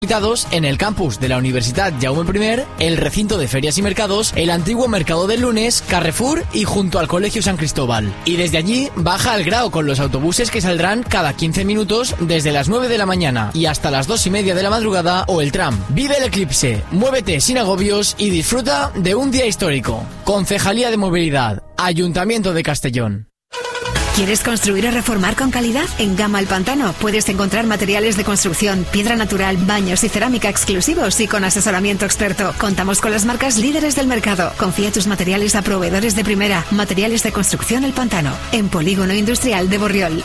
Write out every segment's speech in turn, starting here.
Invitados en el campus de la Universidad Jaume I, el recinto de ferias y mercados, el antiguo Mercado del Lunes, Carrefour y junto al Colegio San Cristóbal. Y desde allí baja al Grao con los autobuses que saldrán cada 15 minutos desde las 9 de la mañana y hasta las 2:30 de la madrugada o el tram. Vive el eclipse, muévete sin agobios y disfruta de un día histórico. Concejalía de Movilidad, Ayuntamiento de Castellón. ¿Quieres construir o reformar con calidad? En Gama El Pantano puedes encontrar materiales de construcción, piedra natural, baños y cerámica exclusivos y con asesoramiento experto. Contamos con las marcas líderes del mercado. Confía tus materiales a proveedores de primera. Materiales de construcción El Pantano, en Polígono Industrial de Borriol.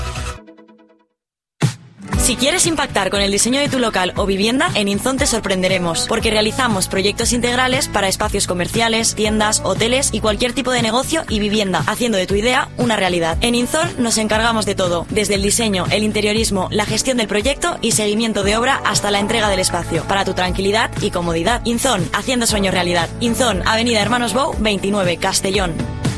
Si quieres impactar con el diseño de tu local o vivienda, en Inzon te sorprenderemos, porque realizamos proyectos integrales para espacios comerciales, tiendas, hoteles y cualquier tipo de negocio y vivienda, haciendo de tu idea una realidad. En Inzon nos encargamos de todo, desde el diseño, el interiorismo, la gestión del proyecto y seguimiento de obra hasta la entrega del espacio, para tu tranquilidad y comodidad. Inzon, haciendo sueños realidad. Inzon, Avenida Hermanos Bou, 29, Castellón.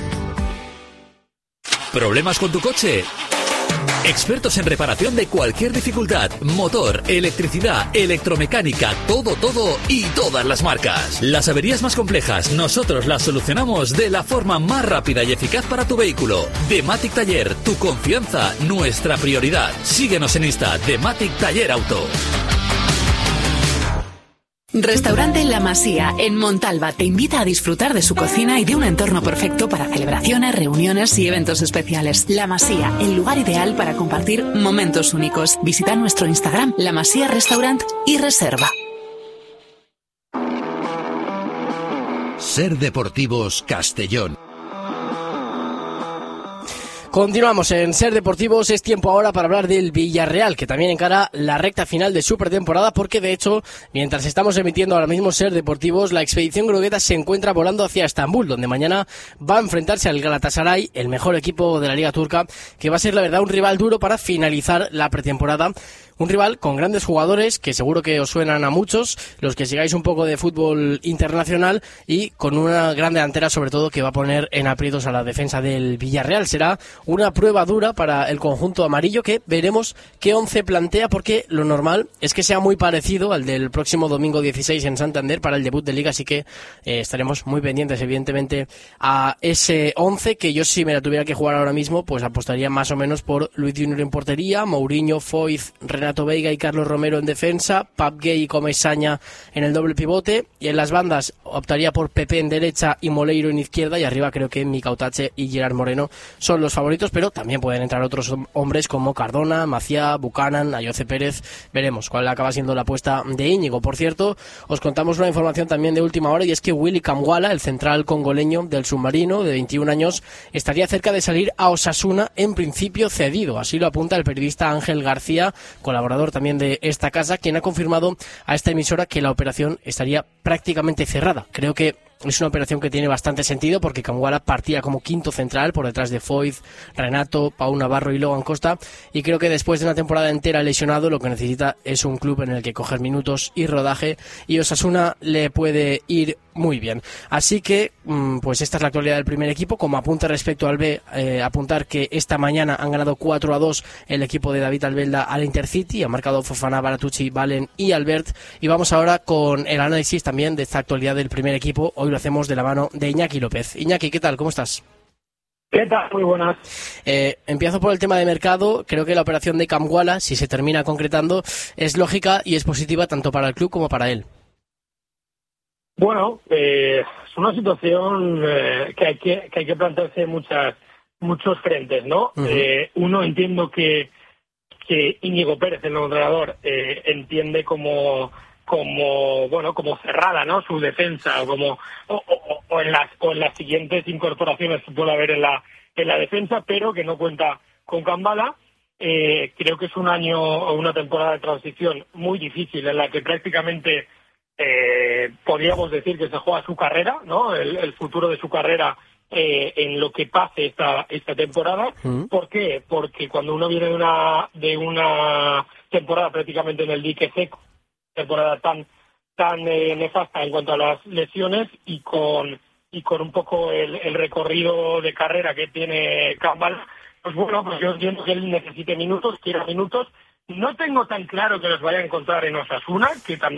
¿Problemas con tu coche? Expertos en reparación de cualquier dificultad, motor, electricidad, electromecánica, todo y todas las marcas. Las averías más complejas, nosotros las solucionamos de la forma más rápida y eficaz para tu vehículo. Dematic Taller, tu confianza, nuestra prioridad. Síguenos en Insta, Dematic Taller Auto. Restaurante La Masía, en Montalba, te invita a disfrutar de su cocina y de un entorno perfecto para celebraciones, reuniones y eventos especiales. La Masía, el lugar ideal para compartir momentos únicos. Visita nuestro Instagram, La Masía Restaurant, y reserva. Ser Deportivos Castellón. Continuamos en Ser Deportivos. Es tiempo ahora para hablar del Villarreal, que también encara la recta final de su pretemporada, porque de hecho, mientras estamos emitiendo ahora mismo Ser Deportivos, la expedición grogueta se encuentra volando hacia Estambul, donde mañana va a enfrentarse al Galatasaray, el mejor equipo de la Liga Turca, que va a ser la verdad un rival duro para finalizar la pretemporada. Un rival con grandes jugadores que seguro que os suenan a muchos, los que sigáis un poco de fútbol internacional, y con una gran delantera sobre todo que va a poner en aprietos a la defensa del Villarreal. Será una prueba dura para el conjunto amarillo, que veremos qué once plantea, porque lo normal es que sea muy parecido al del próximo domingo 16 en Santander para el debut de Liga, así que estaremos muy pendientes evidentemente a ese once, que yo, si me la tuviera que jugar ahora mismo, pues apostaría más o menos por Luis Junior en portería, Mourinho, Foyth, Renato Veiga y Carlos Romero en defensa, Pap Gay y Comesaña en el doble pivote, y en las bandas optaría por Pepe en derecha y Moleiro en izquierda, y arriba creo que Mika Otache y Gerard Moreno son los favoritos, pero también pueden entrar otros hombres como Cardona, Maciá, Buchanan, Ayoce Pérez. Veremos cuál acaba siendo la apuesta de Íñigo. Por cierto, os contamos una información también de última hora, y es que Willy Kamwala, el central congoleño del Submarino de 21 años, estaría cerca de salir a Osasuna, en principio cedido. Así lo apunta el periodista Ángel García, colaborador también de esta casa, quien ha confirmado a esta emisora que la operación estaría prácticamente cerrada. Creo que es una operación que tiene bastante sentido, porque Kamwala partía como quinto central por detrás de Foyth, Renato, Pau Navarro y Logan Costa, y creo que después de una temporada entera lesionado lo que necesita es un club en el que coger minutos y rodaje, y Osasuna le puede ir muy bien. Así que pues esta es la actualidad del primer equipo. Como apunte respecto al B, apuntar que esta mañana han ganado 4-2 el equipo de David Albelda al Intercity, ha marcado Fofana, Baratucci, Valen y Albert, y vamos ahora con el análisis también de esta actualidad del primer equipo. Hoy lo hacemos de la mano de Iñaki López. Iñaki, ¿qué tal? ¿Cómo estás? ¿Qué tal? Muy buenas. Empiezo por el tema de mercado. Creo que la operación de Kamwala, si se termina concretando, es lógica y es positiva tanto para el club como para él. Bueno, es una situación que hay que plantearse muchos frentes, ¿no? Uh-huh. Uno, entiendo que Íñigo Pérez, el nuevo entrenador, entiende como cerrada, ¿no? Su defensa, o en las siguientes incorporaciones que pueda haber en la defensa, pero que no cuenta con Kamwala. Creo que es un año o una temporada de transición muy difícil, en la que prácticamente podríamos decir que se juega su carrera, ¿no? El futuro de su carrera en lo que pase esta temporada. Uh-huh. ¿Por qué? Porque cuando uno viene de una temporada prácticamente en el dique seco, temporada tan nefasta en cuanto a las lesiones, y con un poco el recorrido de carrera que tiene Kamwala, pues bueno, pues yo entiendo que él necesite minutos, quiera minutos, No tengo tan claro que los vaya a encontrar en Osasuna, que también